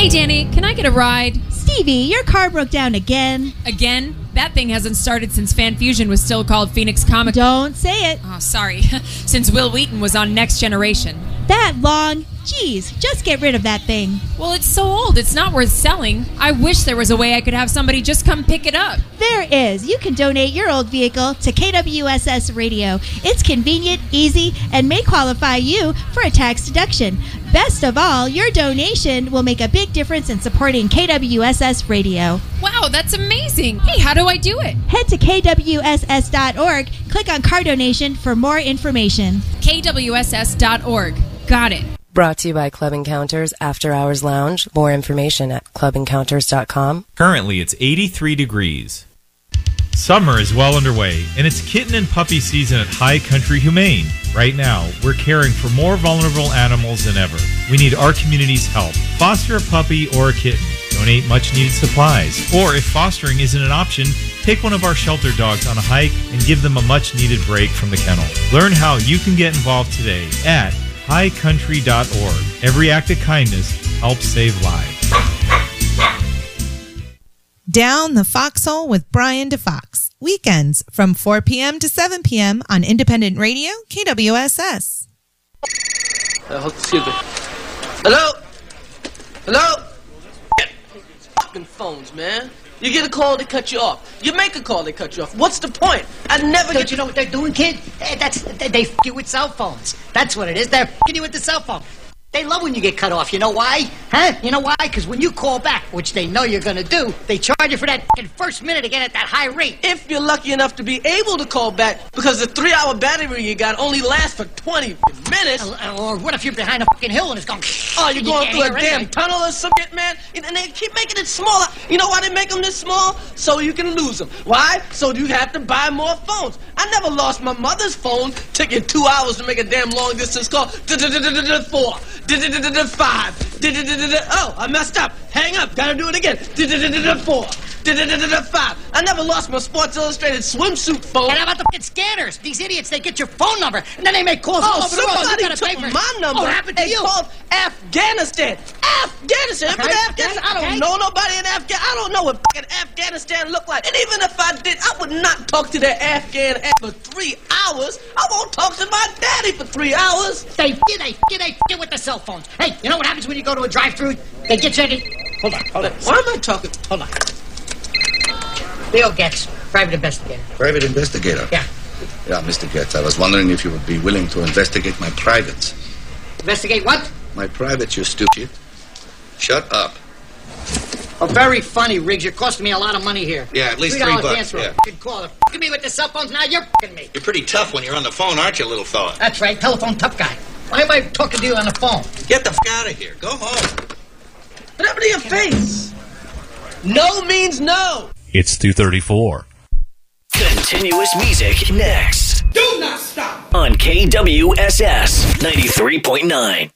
Hey, Danny, can I get a ride? Stevie, your car broke down again. Again? That thing hasn't started since Fan Fusion was still called Phoenix Comic. Don't say it. Oh, sorry. Since Will Wheaton was on Next Generation. That long? Jeez, just get rid of that thing. Well, it's so old, it's not worth selling. I wish there was a way I could have somebody just come pick it up. There is. You can donate your old vehicle to KWSS Radio. It's convenient, easy, and may qualify you for a tax deduction. Best of all, your donation will make a big difference in supporting KWSS Radio. Wow, that's amazing. Hey, how do I do it? Head to kwss.org, click on car donation for more information. KWSS.org. Got it. Brought to you by Club Encounters After Hours Lounge. More information at clubencounters.com. Currently, it's 83 degrees. Summer is well underway, and it's kitten and puppy season at High Country Humane. Right now, we're caring for more vulnerable animals than ever. We need our community's help. Foster a puppy or a kitten. Donate much-needed supplies. Or if fostering isn't an option, take one of our shelter dogs on a hike and give them a much-needed break from the kennel. Learn how you can get involved today at highcountry.org. Every act of kindness helps save lives. Down the Foxhole with Brian DeFox. Weekends from 4 p.m. to 7 p.m. on Independent Radio, KWSS. Excuse me. Hello? Hello? Fucking phones, man. You get a call, they cut you off. You make a call, they cut you off. What's the point? I never Don't you know what they're doing, kid? They f*** you with cell phones. That's what it is. They're f***ing you with the cell phone. They love when you get cut off. You know why? Huh? You know why? Because when you call back, which they know you're going to do, they charge you for that first minute again at that high rate. If you're lucky enough to be able to call back, because the 3-hour battery you got only lasts for 20 minutes. Or what if you're behind a fucking hill and it's going... Oh, you're going through a damn tunnel or some shit, man? And they keep making it smaller. You know why they make them this small? So you can lose them. Why? So you have to buy more phones. I never lost my mother's phone. Took you 2 hours to make a damn long distance call. 4. 5. Oh, I messed up. Hang up. Gotta do it again. 4. 5. I never lost my Sports Illustrated swimsuit phone. And how about the fucking scanners? These idiots, they get your phone number, and then they make calls all over the world. Somebody took my number. Oh, what happened to you? Called Afghanistan. Afghanistan. Okay, Afghanistan. I don't know nobody in Afghanistan. I don't know what fucking Afghanistan looked like. And even if I did, I would not talk to the Afghan for 3 hours. I won't talk to my daddy for 3 hours. They f*** with the cell phones. Hey, you know what happens when you go to a drive-thru? They get you... Hold on. Why am I talking? Hold on. Bill Getz, private investigator. Private investigator? Yeah. Yeah, Mr. Getz, I was wondering if you would be willing to investigate my privates. Investigate what? My privates, you stupid. Shut up. Oh, very funny, Riggs. You're costing me a lot of money here. Yeah, at least $3 $3. Answer Yeah. a f***ing call. They're f***ing me with the cell phones. Now you're f***ing me. You're pretty tough when you're on the phone, aren't you, little fella? That's right. Telephone tough guy. Why am I talking to you on the phone? Get the f*** out of here. Go home. What happened to your face? No means no. It's 2:34. Continuous music next. Do not stop. On KWSS 93.9.